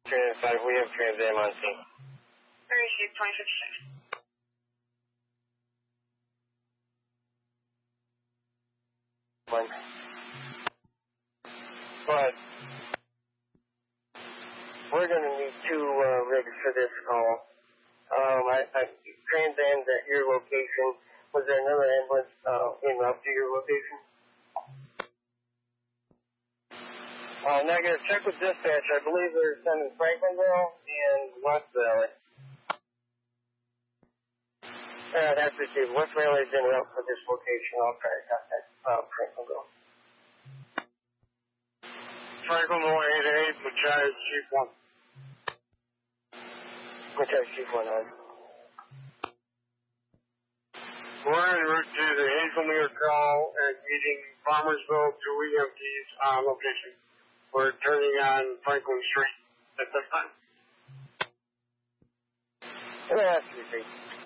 5, we have Trans Am on scene. 36, 2056. But we're going to need 2 rigs for this call. Trans Am's at your location. Was there another ambulance en route to your location? Negative. Check with dispatch. I believe they're sending Franklinville and West Valley. That's received. West Valley's en route for this location. I'll try to contact Franklinville. Franklinville 8-8, Machias Chief 1. Machias Chief 1 on. We're en route to the Hazelmere call and meeting Farmersville 2 EMTs on location. We're turning on Franklin Street at this time. That's received.